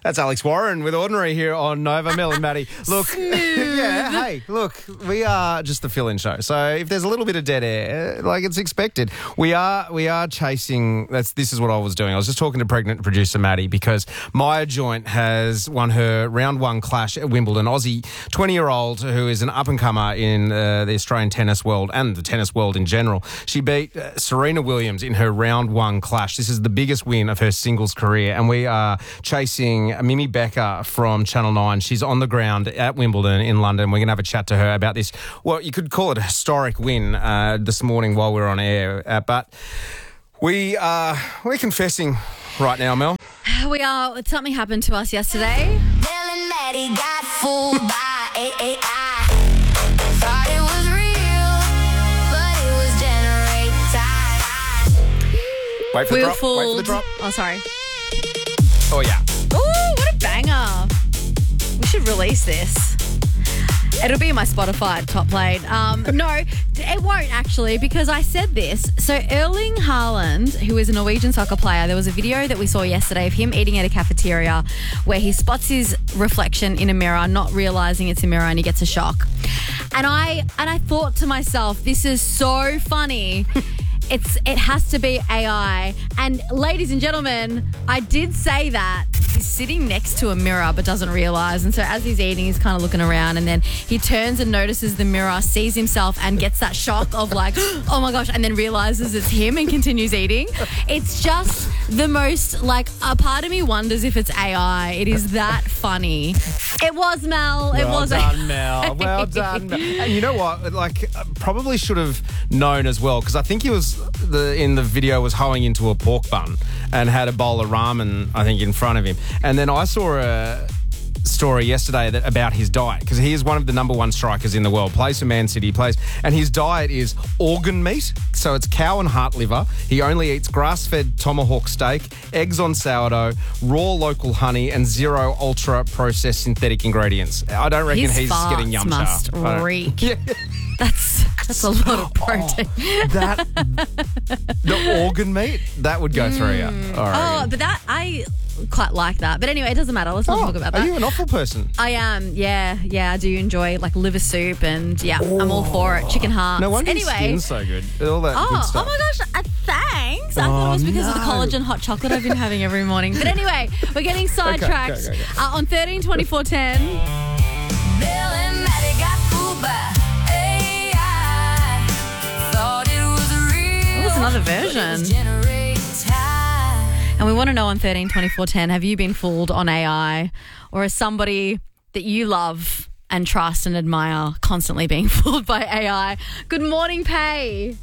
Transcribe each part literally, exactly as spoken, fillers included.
That's Alex Warren with Ordinary here on Nova. Mel and Maddie. Look, yeah, hey, look, we are just the fill-in show. So if there's a little bit of dead air, like it's expected, we are we are chasing. That's this is what I was doing. I was just talking to pregnant producer Maddie because Maya Joint has won her round one clash at Wimbledon. Aussie twenty-year-old who is an up-and-comer in uh, the Australian tennis world and the tennis world in general. She beat uh, Serena Williams in her round one clash. This is the biggest win of her singles career, and we are chasing Mimi Becker from Channel nine. She's on the ground at Wimbledon in London. We're going to have a chat to her about this, well, you could call it a historic win uh, this morning while we were on air. Uh, but we are, we're confessing right now, Mel. We are. Something happened to us yesterday. Mel and Maddie got fooled by A I. Thought it was real, but it was generated. Wait for We the were drop. fooled. Wait for the drop. Oh, sorry. Oh, yeah. Ooh, what a banger. We should release this. It'll be in my Spotify top played. Um, no, it won't actually, because I said this. So Erling Haaland, who is a Norwegian soccer player, there was a video that we saw yesterday of him eating at a cafeteria where he spots his reflection in a mirror, not realising it's a mirror, and he gets a shock. And I and I thought to myself, this is so funny. It's It has to be A I. And ladies and gentlemen, I did say that. He's sitting next to a mirror but doesn't realise. And so as he's eating, he's kind of looking around, and then he turns and notices the mirror, sees himself and gets that shock of like, oh my gosh, and then realises it's him and continues eating. It's just the most, like, a part of me wonders if it's A I. It is that funny. It was, Mel. It Well was. done, Mel. Well done, Mel. And you know what? Like, probably should have known as well, because I think he was the in the video was hoeing into a pork bun and had a bowl of ramen, I think, in front of him. And then I saw a story yesterday that about his diet, because he is one of the number one strikers in the world, plays for Man City, plays, and his diet is organ meat, so it's cow and heart liver. He only eats grass-fed tomahawk steak, eggs on sourdough, raw local honey, and zero ultra-processed synthetic ingredients. I don't reckon His he's farts getting yum must I don't- reek. Yeah. That's that's a lot of protein. That the organ meat that would go through you. All right. Oh, but that I quite like that. But anyway, it doesn't matter. Let's not talk about are that. you an awful person? I am. Yeah, yeah. I do enjoy like liver soup, and yeah, I'm all for it. Chicken hearts. No wonder your anyway. skin's so good. All that good Oh, stuff. oh my gosh, uh, thanks. I thought it was Oh, because of the no. collagen hot chocolate I've been having every morning. But anyway, we're getting sidetracked. okay, okay, okay. Uh, on thirteen twenty-four ten. Mel and Maddie got fooled by A I. Thought it was real. Oh, there's another but it version. was generated. And we want to know on thirteen twenty-four ten, have you been fooled on A I, or is somebody that you love and trust and admire constantly being fooled by A I? Good morning, Pay.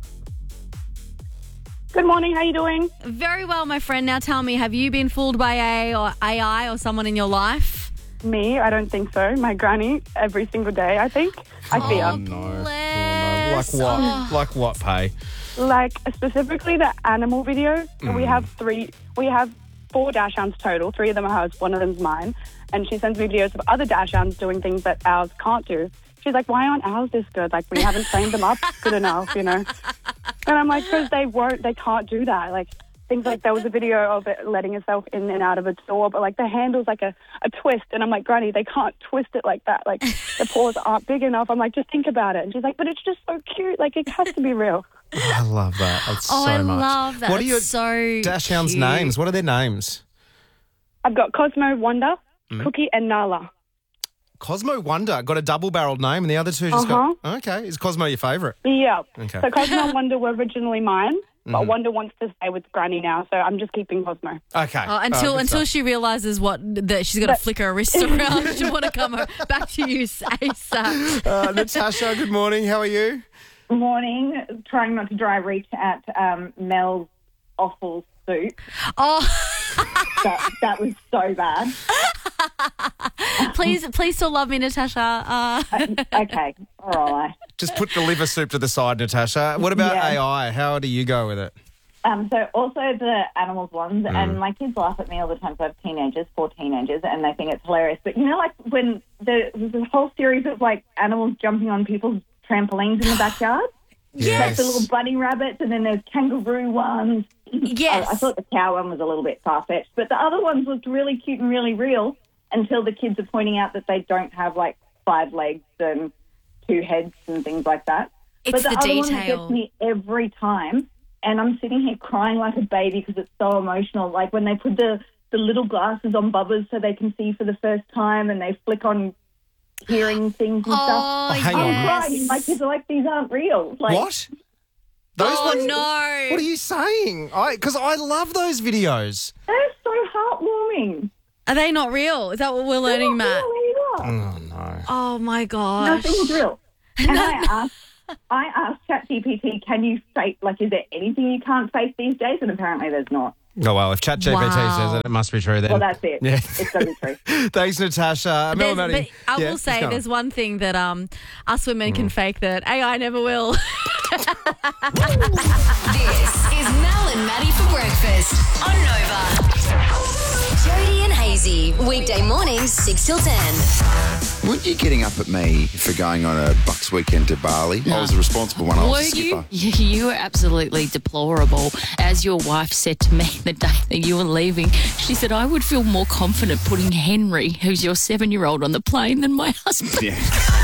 Good morning. How you doing? Very well, my friend. Now tell me, have you been fooled by A I or A I or someone in your life? Me? I don't think so. My granny every single day. I think. I fear. Oh, No. Oh, no. bless. Like what? Oh. Like what, Pay? Like specifically the animal videos. Mm. We have three. We have four dachshunds total. Three of them are hers. One of them's mine. And she sends me videos of other dachshunds doing things that ours can't do. She's like, "Why aren't ours this good? Like we haven't trained them up good enough, you know?" And I'm like, "Because they won't. They can't do that. Like." Things like there was a video of it letting itself in and out of its door, but like the handle's like a, a twist. And I'm like, Granny, they can't twist it like that. Like the paws aren't big enough. I'm like, just think about it. And she's like, but it's just so cute. Like it has to be real. I love that. That's Oh, so I much. love that. What are It's your so dachshunds' cute. names? What are their names? I've got Cosmo, Wonder, Mm. Cookie, and Nala. Cosmo Wonder got a double-barreled name, and the other two just Uh-huh. got. Okay, is Cosmo your favourite? Yeah. Okay. So Cosmo and Wonder were originally mine, but Mhm. Wonder wants to stay with Granny now, so I'm just keeping Cosmo. Okay. Oh, until good until stuff. she realises what that she's got to But- flick her wrists around. She'll want to come o- back to you ASAP. Uh, Natasha, good morning. How are you? Morning, trying not to dry reach at um, Mel's offal soup. Oh, That, that was so bad. please, please still love me, Natasha. Uh, Okay, all right. Just put the liver soup to the side, Natasha. What about Yeah. A I? How do you go with it? Um, so also the animals ones, and my kids laugh at me all the time. So I have teenagers, four teenagers, and they think it's hilarious. But you know, like when the, there's this whole series of like animals jumping on people's trampolines in the backyard? Like Yes. the little bunny rabbits, and then there's kangaroo ones. Yes. I, I thought the cow one was a little bit far-fetched, but the other ones looked really cute and really real until the kids are pointing out that they don't have, like, five legs and two heads and things like that. It's but the, the other detail. one that gets me every time, and I'm sitting here crying like a baby because it's so emotional, like when they put the, the little glasses on Bubba's so they can see for the first time and they flick on hearing things and Oh, stuff. hang I'm on. yes. crying. My kids are like, these aren't real. Like, What? Those Oh, ones? no. What are you saying? I Because I love those videos. They're so heartwarming. Are they not real? Is that what we're learning, They're Matt? not real either. Oh, no. Oh, my gosh. Nothing's real. And I asked, I asked ChatGPT, can you fake, like, is there anything you can't fake these days? And apparently there's not. Oh, well, if ChatGPT Wow. says it, it must be true then. Well, that's it. Yeah. It's got to be true. Thanks, Natasha. Mel There's- Maddie. but I Yeah, will say go on. there's one thing that um us women Mm. can fake that A I never will. This is Mel and Maddie for breakfast on Nova. Jody and Hazy, weekday mornings six till ten. Weren't you getting up at me for going on a Bucks weekend to Bali? I was the responsible one. I was Were the skipper. you? You were absolutely deplorable. As your wife said to me the day that you were leaving, she said, I would feel more confident putting Henry, who's your seven-year-old, on the plane than my husband. Yeah.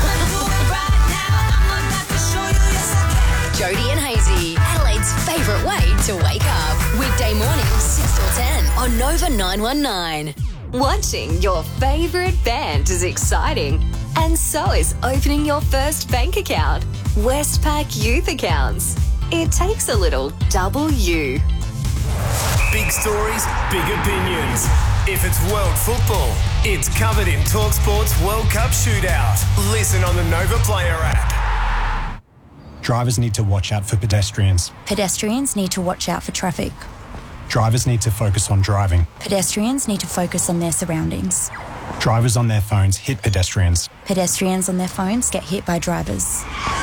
Jody and Hazy, Adelaide's favourite way to wake up. Weekday mornings six till ten on Nova nine one nine. Watching your favourite band is exciting, and so is opening your first bank account. Westpac Youth Accounts. It takes a little double U. Big stories, big opinions. If it's world football, it's covered in TalkSport's World Cup Shootout. Listen on the Nova Player app. Drivers need to watch out for pedestrians. Pedestrians need to watch out for traffic. Drivers need to focus on driving. Pedestrians need to focus on their surroundings. Drivers on their phones hit pedestrians. Pedestrians on their phones get hit by drivers.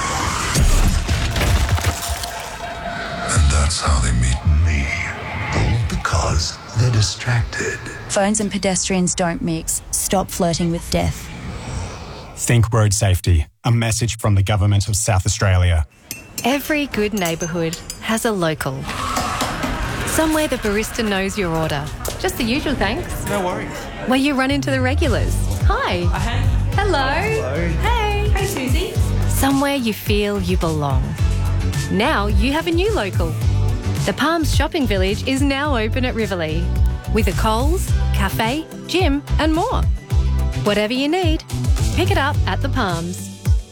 And that's how they meet me. All because they're distracted. Phones and pedestrians don't mix. Stop flirting with death. Think road safety. A message from the Government of South Australia. Every good neighbourhood has a local. Somewhere the barista knows your order. Just the usual thanks. No worries. Where you run into the regulars. Hi. Hey. Hello. Hello. Hey. Hey, Susie. Somewhere you feel you belong. Now you have a new local. The Palms Shopping Village is now open at Riverlea with a Coles, cafe, gym and more. Whatever you need, pick it up at the Palms.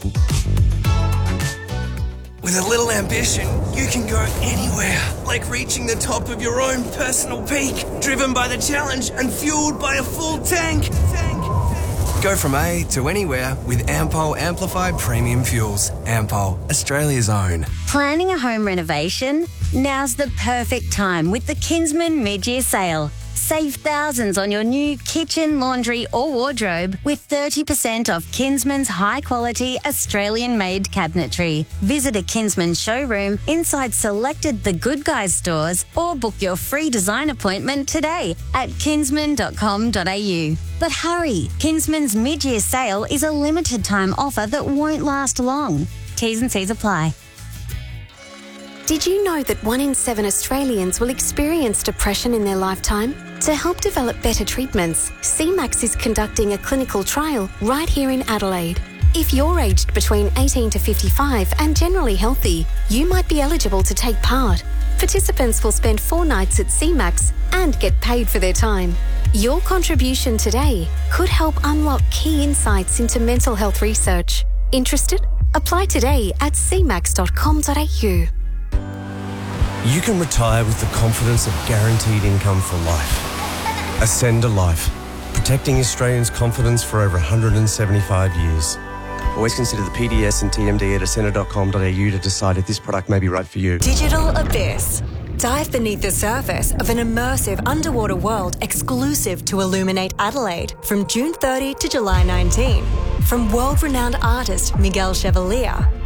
With a little ambition, you can go anywhere, like reaching the top of your own personal peak, driven by the challenge and fueled by a full tank. tank. Go from A to anywhere with Ampol Amplified Premium Fuels. Ampol, Australia's own. Planning a home renovation? Now's the perfect time with the Kinsman mid-year sale. Save thousands on your new kitchen, laundry or wardrobe with thirty percent off Kinsman's high-quality Australian-made cabinetry. Visit a Kinsman showroom inside selected The Good Guys stores or book your free design appointment today at kinsman dot com dot a u. But hurry, Kinsman's mid-year sale is a limited-time offer that won't last long. T's and C's apply. Did you know that one in seven Australians will experience depression in their lifetime? To help develop better treatments, C MAX is conducting a clinical trial right here in Adelaide. If you're aged between eighteen to fifty-five and generally healthy, you might be eligible to take part. Participants will spend four nights at C MAX and get paid for their time. Your contribution today could help unlock key insights into mental health research. Interested? Apply today at c max dot com dot a u. You can retire with the confidence of guaranteed income for life. Ascend a Life, protecting Australians' confidence for over one hundred seventy-five years. Always consider the P D S and T M D at ascender dot com dot a u to decide if this product may be right for you. Digital Abyss. Dive beneath the surface of an immersive underwater world exclusive to Illuminate Adelaide from June thirtieth to July nineteenth. From world-renowned artist Miguel Chevalier,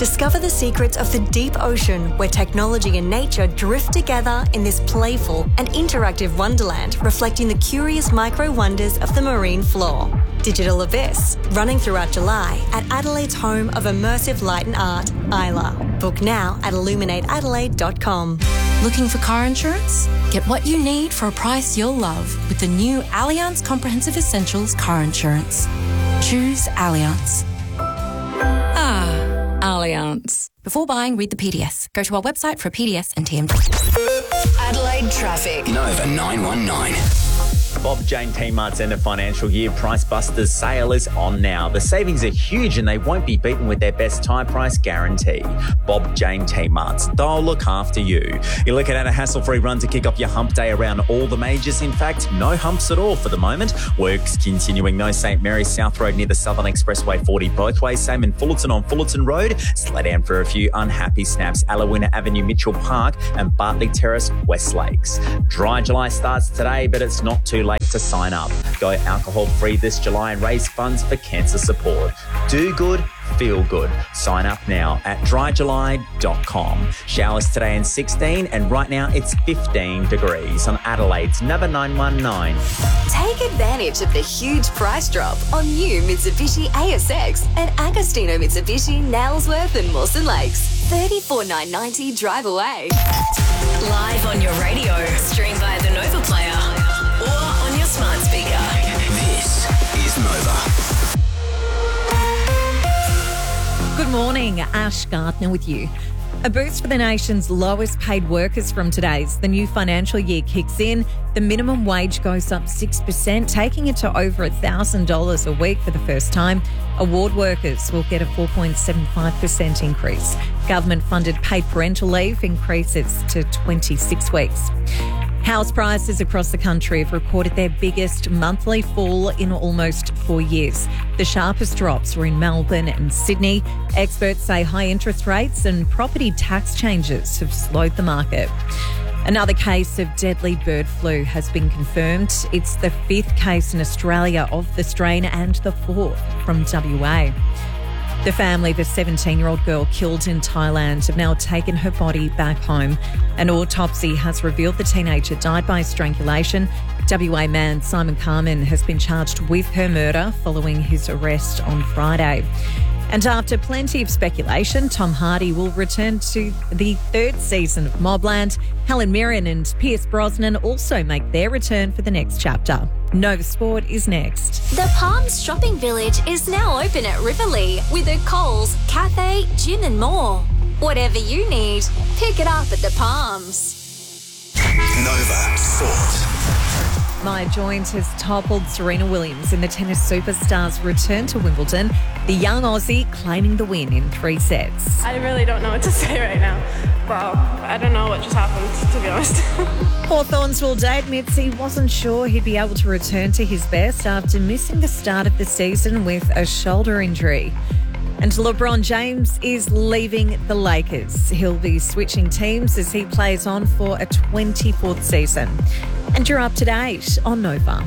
Discover the secrets of the deep ocean where technology and nature drift together in this playful and interactive wonderland reflecting the curious micro wonders of the marine floor. Digital Abyss, running throughout July at Adelaide's home of immersive light and art, Isla. Book now at illuminate adelaide dot com. Looking for car insurance? Get what you need for a price you'll love with the new Allianz Comprehensive Essentials car insurance. Choose Allianz. Ah, Allianz. Before buying, read the P D S. Go to our website for a P D S and T M D. Adelaide traffic. Nova nine one nine. Bob Jane T-Mart's end of financial year Price Busters sale is on now. The savings are huge and they won't be beaten with their best tie price guarantee. Bob Jane T-Mart's, they'll look after you. You're looking at a hassle-free run to kick off your hump day around all the majors. In fact, no humps at all for the moment. Works continuing though. St Mary's South Road near the Southern Expressway forty both ways. Same in Fullerton on Fullerton Road. Slow down for a few unhappy snaps. Alawina Avenue, Mitchell Park and Bartley Terrace, West Lakes. Dry July starts today, but it's not too late to sign up. Go alcohol free this July and raise funds for cancer support. Do good, feel good. Sign up now at dry july dot com. Showers today in sixteen and right now it's fifteen degrees on Adelaide's Nova nine one nine. Take advantage of the huge price drop on new Mitsubishi A S X and Agostino Mitsubishi Nailsworth and Mawson Lakes. thirty-four thousand nine hundred ninety dollars drive away. Live on your radio. Stream via the Nova Player or on your smart speaker. This is Nova. Good morning, Ash Gardner with you. A boost for the nation's lowest paid workers from today's. The new financial year kicks in. The minimum wage goes up six percent, taking it to over one thousand dollars a week for the first time. Award workers will get a four point seven five percent increase. Government-funded paid parental leave increases to twenty-six weeks. House prices across the country have recorded their biggest monthly fall in almost four years. The sharpest drops were in Melbourne and Sydney. Experts say high interest rates and property tax changes have slowed the market. Another case of deadly bird flu has been confirmed. It's the fifth case in Australia of the strain and the fourth from W A. The family of a seventeen-year-old girl killed in Thailand have now taken her body back home. An autopsy has revealed the teenager died by strangulation. W A man Simon Carmen has been charged with her murder following his arrest on Friday. And after plenty of speculation, Tom Hardy will return to the third season of Mobland. Helen Mirren and Pierce Brosnan also make their return for the next chapter. Nova Sport is next. The Palms Shopping Village is now open at Riverlea with a Coles, cafe, gym and more. Whatever you need, pick it up at the Palms. Nova Sport. Maya Joint has toppled Serena Williams in the tennis superstars' return to Wimbledon. The young Aussie claiming the win in three sets. I really don't know what to say right now. Well, I don't know what just happened, to be honest. Hawthorn's Will Day admits he wasn't sure he'd be able to return to his best after missing the start of the season with a shoulder injury. And LeBron James is leaving the Lakers. He'll be switching teams as he plays on for a twenty-fourth season. And you're up to date on Nova.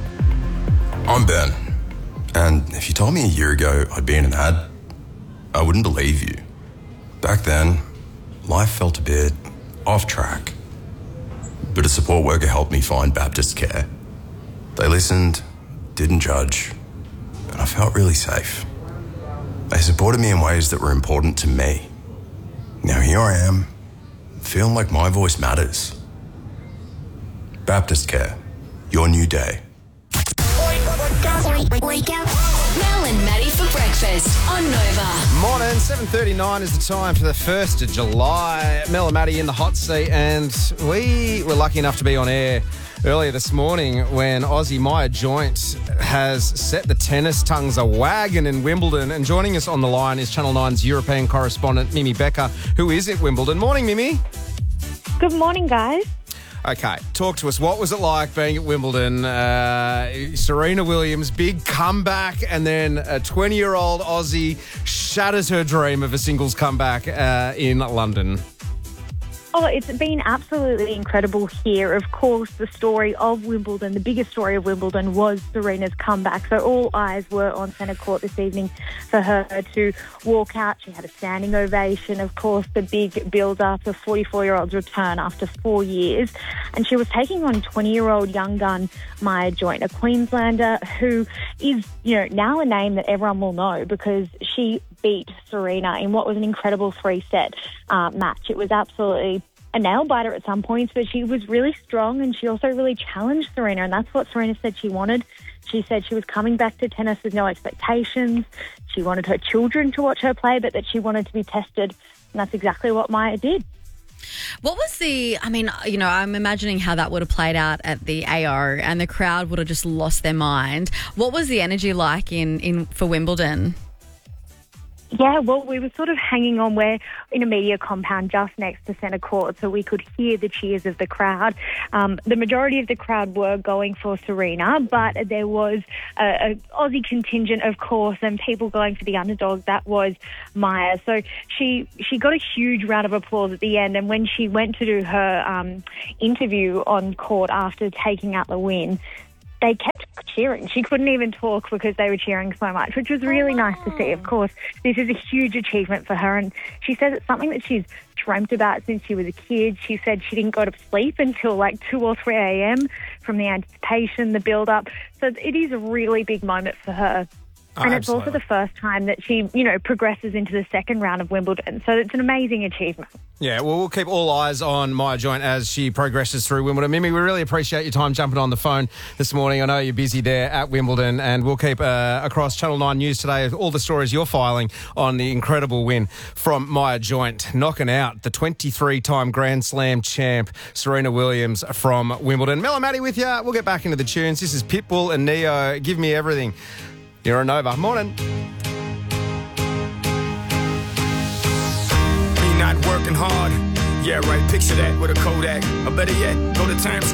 I'm Ben. And if you told me a year ago I'd be in an ad, I wouldn't believe you. Back then, life felt a bit off track. But a support worker helped me find Baptist Care. They listened, didn't judge, and I felt really safe. They supported me in ways that were important to me. Now here I am, feeling like my voice matters. Baptist Care, your new day. Wake up. Mel and Maddie for breakfast on Nova. Morning, seven thirty-nine is the time for the first of July. Mel and Maddie in the hot seat, and we were lucky enough to be on air earlier this morning when Aussie Maya Joint has set the tennis tongues a-wagging in Wimbledon. And joining us on the line is Channel nine's European correspondent, Mimi Becker, who is at Wimbledon. Morning, Mimi. Good morning, guys. Okay, talk to us. What was it like being at Wimbledon? Uh, Serena Williams, big comeback, and then a twenty-year-old Aussie shatters her dream of a singles comeback uh, in London. Oh, it's been absolutely incredible here. Of course, the story of Wimbledon, the biggest story of Wimbledon was Serena's comeback. So all eyes were on centre court this evening for her to walk out. She had a standing ovation. Of course, the big build-up, the forty-four-year-old's return after four years. And she was taking on twenty-year-old young gun Maya Joint, a Queenslander who is, you know, now a name that everyone will know because she beat Serena in what was an incredible three-set uh, match. It was absolutely a nail-biter at some points, but she was really strong and she also really challenged Serena, and that's what Serena said she wanted. She said she was coming back to tennis with no expectations. She wanted her children to watch her play, but that she wanted to be tested, and that's exactly what Maya did. What was the, I mean, you know, I'm imagining how that would have played out at the A O and the crowd would have just lost their mind. What was the energy like in, in for Wimbledon? Yeah, well, we were sort of hanging on. We're in a media compound just next to centre court, so we could hear the cheers of the crowd. Um, the majority of the crowd were going for Serena, but there was a, a Aussie contingent, of course, and people going for the underdog. That was Maya. So she she got a huge round of applause at the end, and when she went to do her um, interview on court after taking out the win, they kept cheering. She couldn't even talk because they were cheering so much, which was really oh, wow. nice to see. Of course, this is a huge achievement for her, and she says it's something that she's dreamt about since she was a kid. She said she didn't go to sleep until like two or three a.m. from the anticipation, the build-up. So it is a really big moment for her. Oh, and it's absolutely. also the first time that she, you know, progresses into the second round of Wimbledon. So it's an amazing achievement. Yeah, well, we'll keep all eyes on Maya Joint as she progresses through Wimbledon. Mimi, we really appreciate your time jumping on the phone this morning. I know you're busy there at Wimbledon, and we'll keep uh, across Channel nine News today all the stories you're filing on the incredible win from Maya Joint, knocking out the twenty-three-time Grand Slam champ, Serena Williams from Wimbledon. Mel and Maddie with you. We'll get back into the tunes. This is Pitbull and Neo. Give me everything. You're a Nova. Morning. Me not working hard. Yeah, right. Picture that with a Kodak. Or better yet, go to Times